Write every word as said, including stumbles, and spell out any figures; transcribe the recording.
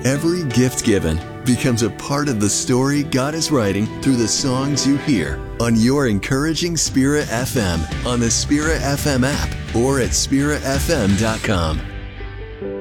Every gift given becomes a part of the story God is writing through the songs you hear on your encouraging Spirit F M, on the Spirit F M app, or at spirit f m dot com.